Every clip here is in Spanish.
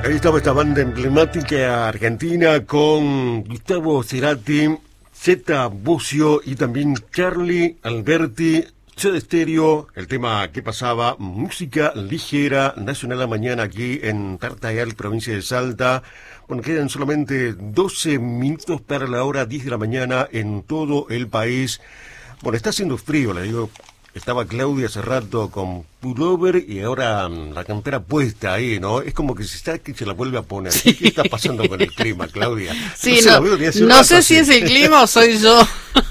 Ahí estaba esta banda emblemática argentina con Gustavo Cerati, Zeta Bosio y también Charlie Alberti, Soda Stereo, el tema que pasaba, música ligera, nacional a mañana aquí en Tartagal, provincia de Salta. Bueno, quedan solamente 12 minutos para la hora 10 de la mañana en todo el país. Bueno, está haciendo frío, le digo. Estaba Claudia hace rato con pullover y ahora la campera puesta ahí, ¿no? Es como que se la vuelve a poner. Sí. ¿Qué está pasando con el clima, Claudia? Sí, no sé si es el clima o soy yo.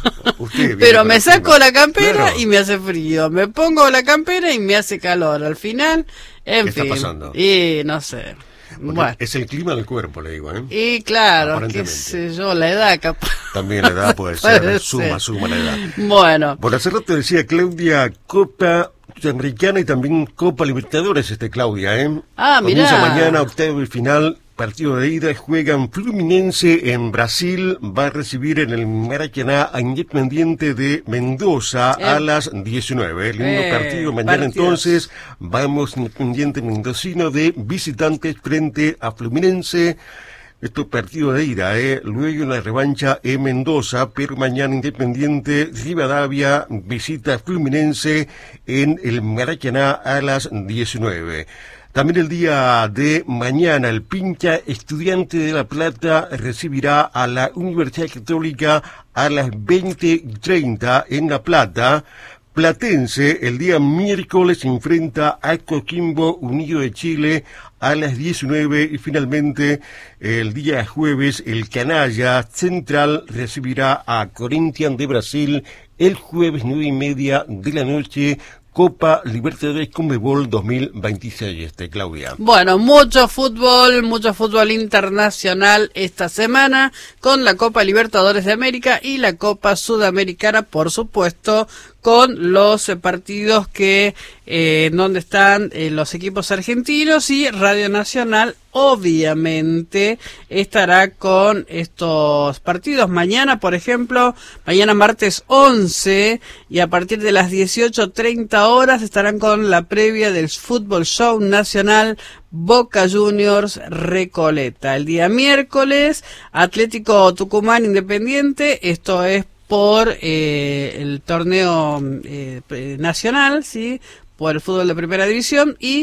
Pero me saco la campera, claro, y me hace frío. Me pongo la campera y me hace calor. Al final, en fin. ¿Qué está pasando? Y no sé. Bueno. Es el clima del cuerpo, le digo, ¿eh? Y claro, qué sé yo, la edad capaz. También la edad puede ser, suma la edad. Bueno, hace rato decía Claudia, Copa Sudamericana y también Copa Libertadores, Claudia, ¿eh? Ah, mirá. Comienza mañana, octavo y final, partido de ida, juegan Fluminense en Brasil, va a recibir en el Maracaná a Independiente de Mendoza a las 19. Lindo partido, mañana entonces, vamos Independiente Mendocino de visitantes frente a Fluminense. Esto es partido de ida, luego una revancha en Mendoza, pero mañana Independiente Rivadavia visita Fluminense en el Maracaná a las 19. También el día de mañana, el Pincha Estudiante de La Plata recibirá a la Universidad Católica a las 20:30 en La Plata. Platense, el día miércoles se enfrenta a Coquimbo Unido de Chile a las 19 y finalmente el día jueves el Canalla Central recibirá a Corinthians de Brasil el jueves 9:30 de la noche. Copa Libertadores Conmebol 2026, Claudia. Bueno, mucho fútbol internacional esta semana con la Copa Libertadores de América y la Copa Sudamericana, por supuesto, con los partidos que donde están los equipos argentinos, y Radio Nacional obviamente estará con estos partidos. Mañana, por ejemplo, mañana martes 11 y a partir de las 18:30 horas estarán con la previa del Fútbol Show Nacional Boca Juniors Recoleta. El día miércoles, Atlético Tucumán Independiente, esto es por el torneo nacional, ¿sí?, por el fútbol de primera división, y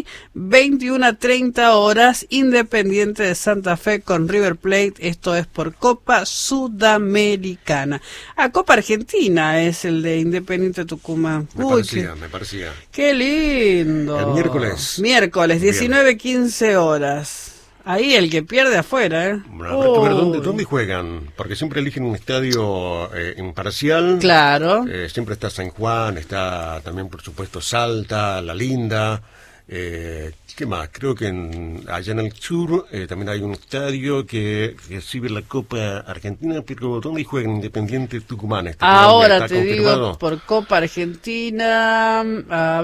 21:30 horas Independiente de Santa Fe con River Plate, esto es por Copa Sudamericana. Copa Argentina es el de Independiente Tucumán. Me parecía. Qué lindo. El miércoles. Miércoles, 19:15 horas. Ahí el que pierde afuera, ¿eh? Bueno, ¿dónde juegan? Porque siempre eligen un estadio imparcial. Claro. Siempre está San Juan, está también, por supuesto, Salta, La Linda. ¿Qué más? Creo que allá en el sur también hay un estadio que recibe la Copa Argentina, pero ¿dónde juegan Independiente Tucumán? Ahora te digo, por Copa Argentina, a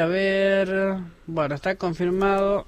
ver. Bueno, está confirmado.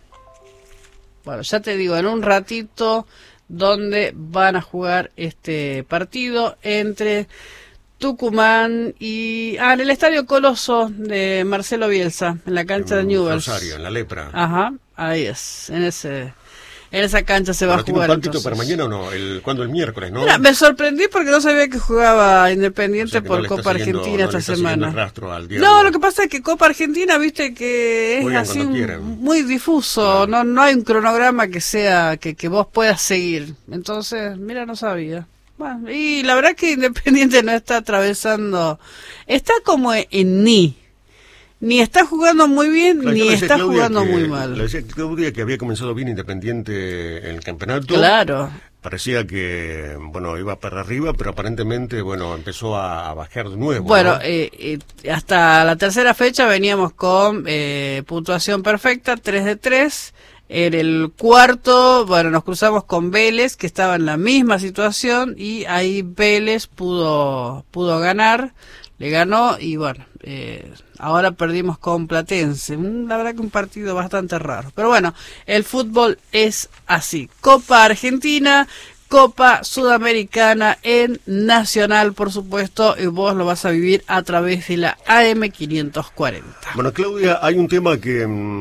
Bueno, ya te digo, en un ratito dónde van a jugar este partido entre Tucumán y... en el Estadio Coloso de Marcelo Bielsa, en la cancha de Newell's. Rosario, en la Lepra. Ajá, ahí es, en esa cancha se va a jugar. ¿Tiene un partido para mañana o no? ¿Cuándo? El miércoles, ¿no? Mira, me sorprendí porque no sabía que jugaba Independiente por Copa Argentina esta semana. No, lo que pasa es que Copa Argentina, viste que es así muy difuso, claro. No hay un cronograma que sea que vos puedas seguir. Entonces, mira, no sabía. Bueno, y la verdad que Independiente no está atravesando, está como en ni está jugando muy bien, ni está jugando muy mal. Le decía Claudia que había comenzado bien Independiente en el campeonato. Claro. Parecía que, iba para arriba, pero aparentemente, empezó a bajar de nuevo. Bueno, ¿no? Hasta la tercera fecha veníamos con puntuación perfecta, 3 de 3. En el cuarto, nos cruzamos con Vélez, que estaba en la misma situación, y ahí Vélez pudo ganar, le ganó, y ahora perdimos con Platense. La verdad que un partido bastante raro. Pero bueno, el fútbol es así. Copa Argentina, Copa Sudamericana en Nacional, por supuesto, y vos lo vas a vivir a través de la AM540. Bueno, Claudia, hay un tema que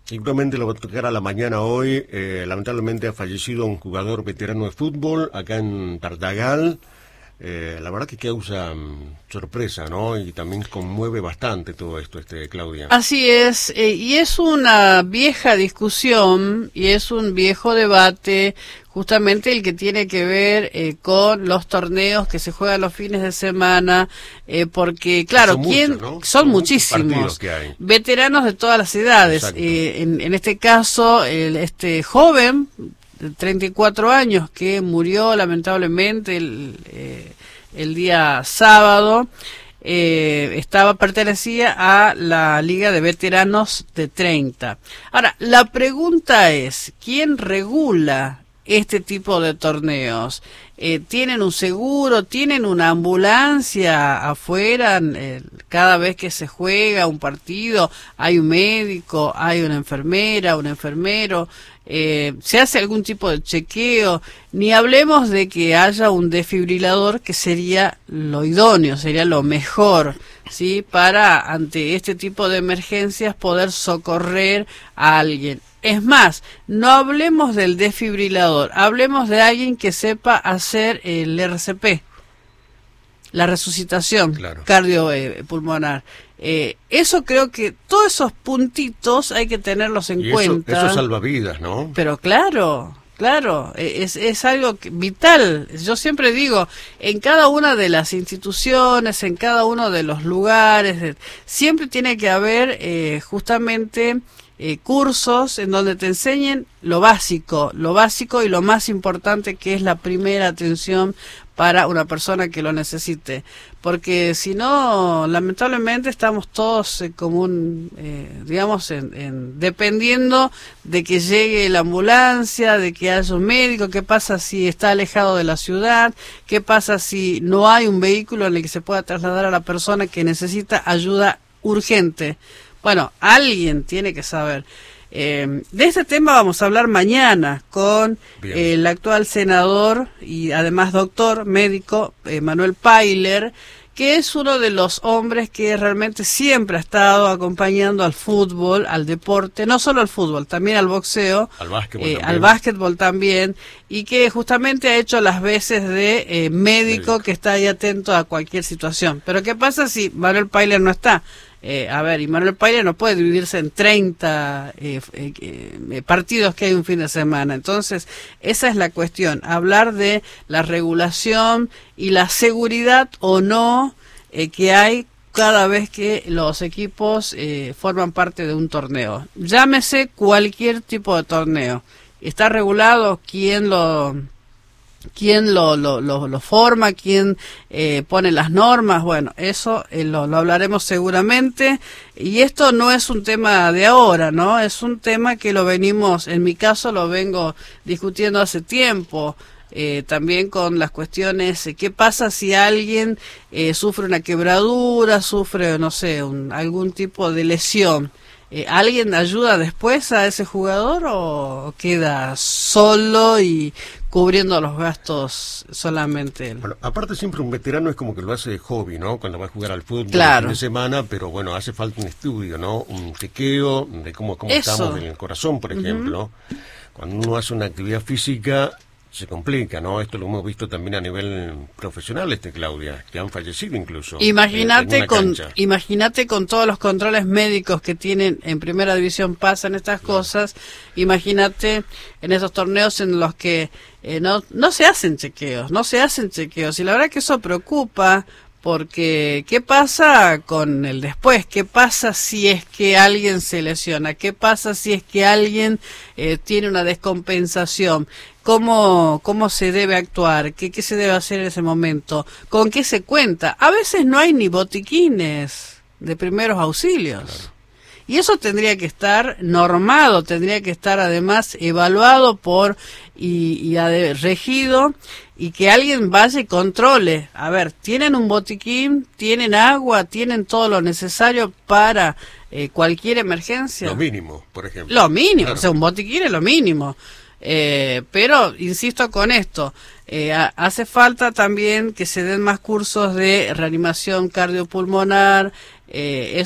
Seguramente lo va a tocar a la mañana hoy. Lamentablemente ha fallecido un jugador veterano de fútbol acá en Tartagal. La verdad que causa sorpresa, ¿no? Y también conmueve bastante todo esto, Claudia. Así es, y es una vieja discusión y es un viejo debate, justamente el que tiene que ver con los torneos que se juegan los fines de semana, porque claro, son muchos, ¿no? Son muchísimos que hay. Veteranos de todas las edades. En este caso, este joven de 34 años que murió lamentablemente el día sábado, pertenecía a la Liga de Veteranos de 30. Ahora, la pregunta es, ¿quién regula este tipo de torneos? ¿Tienen un seguro? ¿Tienen una ambulancia afuera? Cada vez que se juega un partido, ¿hay un médico, hay una enfermera, un enfermero? ¿Se hace algún tipo de chequeo? Ni hablemos de que haya un desfibrilador, que sería lo idóneo, sería lo mejor, ¿sí? Para, ante este tipo de emergencias, poder socorrer a alguien. Es más, no hablemos del desfibrilador, hablemos de alguien que sepa hacer el RCP, la resucitación cardiopulmonar. Eso creo que todos esos puntitos hay que tenerlos en cuenta. Eso salva vidas, ¿no? Pero claro, es algo vital. Yo siempre digo, en cada una de las instituciones, en cada uno de los lugares, siempre tiene que haber justamente cursos en donde te enseñen lo básico y lo más importante, que es la primera atención para una persona que lo necesite, porque si no, lamentablemente estamos todos como dependiendo de que llegue la ambulancia, de que haya un médico. ¿Qué pasa si está alejado de la ciudad? ¿Qué pasa si no hay un vehículo en el que se pueda trasladar a la persona que necesita ayuda urgente? Bueno, alguien tiene que saber. De este tema vamos a hablar mañana con el actual senador y además doctor médico, Manuel Pailer, que es uno de los hombres que realmente siempre ha estado acompañando al fútbol, al deporte, no solo al fútbol, también al boxeo, al básquetbol también, y que justamente ha hecho las veces de médico que está ahí atento a cualquier situación. Pero ¿qué pasa si Manuel Pailer no está? Y Manuel Pailer no puede dividirse en 30 partidos que hay un fin de semana. Entonces, esa es la cuestión, hablar de la regulación y la seguridad o no que hay cada vez que los equipos forman parte de un torneo. Llámese cualquier tipo de torneo. ¿Está regulado? ¿Quién lo forma? ¿Quién pone las normas? Bueno, eso lo hablaremos seguramente, y esto no es un tema de ahora, ¿no? Es un tema que en mi caso lo vengo discutiendo hace tiempo, también con las cuestiones, ¿qué pasa si alguien sufre una quebradura, sufre, no sé, algún tipo de lesión? ¿Alguien ayuda después a ese jugador o queda solo y cubriendo los gastos solamente él? Bueno, aparte siempre un veterano es como que lo hace de hobby, ¿no? Cuando va a jugar al fútbol el fin de semana, pero bueno, hace falta un estudio, ¿no? Un chequeo de cómo estamos en el corazón, por ejemplo. Cuando uno hace una actividad física, se complica, ¿no? Esto lo hemos visto también a nivel profesional, Claudia, que han fallecido incluso. Imagínate con todos los controles médicos que tienen en primera división, pasan estas cosas. Imagínate en esos torneos en los que no se hacen chequeos, y la verdad que eso preocupa. Porque, ¿qué pasa con el después? ¿Qué pasa si es que alguien se lesiona? ¿Qué pasa si es que alguien tiene una descompensación? ¿Cómo se debe actuar? ¿Qué se debe hacer en ese momento? ¿Con qué se cuenta? A veces no hay ni botiquines de primeros auxilios. Claro. Y eso tendría que estar normado, tendría que estar además evaluado y regido, y que alguien vaya y controle. A ver, ¿tienen un botiquín? ¿Tienen agua? ¿Tienen todo lo necesario para cualquier emergencia? Lo mínimo, por ejemplo. Lo mínimo, claro. O sea, un botiquín es lo mínimo. Pero, insisto con esto, hace falta también que se den más cursos de reanimación cardiopulmonar. Eso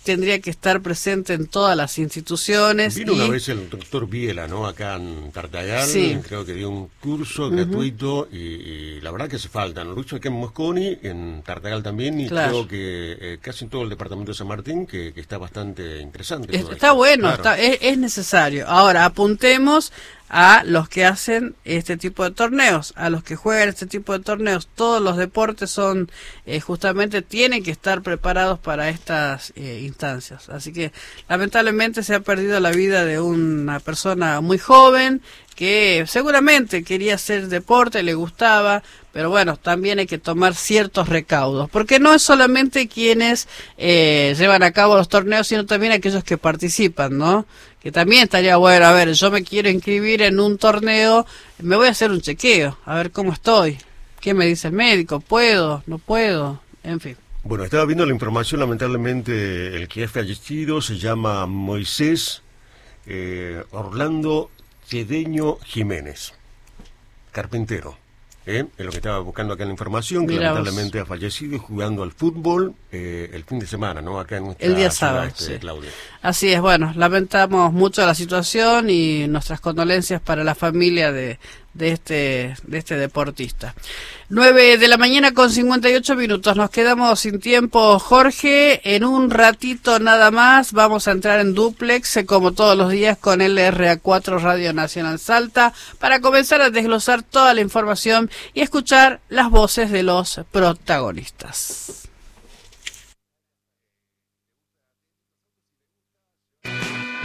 tendría que estar presente en todas las instituciones. Vino una vez el doctor Biela, ¿no? Acá en Tartagal, sí. Creo que dio un curso gratuito y la verdad que hace falta. Lo hizo acá en Mosconi, en Tartagal también, y creo que casi en todo el departamento de San Martín, que está bastante interesante. Está bueno, claro. Es necesario. Ahora, apuntemos a los que hacen este tipo de torneos, a los que juegan este tipo de torneos. Todos los deportes son, justamente, tienen que estar preparados para estas instancias. Así que, lamentablemente, se ha perdido la vida de una persona muy joven, que seguramente quería hacer deporte, le gustaba, pero bueno, también hay que tomar ciertos recaudos, porque no es solamente quienes llevan a cabo los torneos, sino también aquellos que participan, ¿no? Que también estaría bueno, a ver, yo me quiero inscribir en un torneo, me voy a hacer un chequeo, a ver cómo estoy, qué me dice el médico, puedo, no puedo, en fin. Bueno, estaba viendo la información, lamentablemente el que ha fallecido se llama Moisés Orlando Cedeño Jiménez, carpintero. Es lo que estaba buscando acá en la información, que lamentablemente ha fallecido jugando al fútbol el fin de semana, ¿no? Acá en nuestra el día sábado, sí. Claudia. Así es, bueno, lamentamos mucho la situación y nuestras condolencias para la familia de este deportista. 9 de la mañana con 58 minutos, nos quedamos sin tiempo, Jorge. En un ratito nada más vamos a entrar en dúplex, como todos los días, con LRA4 Radio Nacional Salta, para comenzar a desglosar toda la información y escuchar las voces de los protagonistas.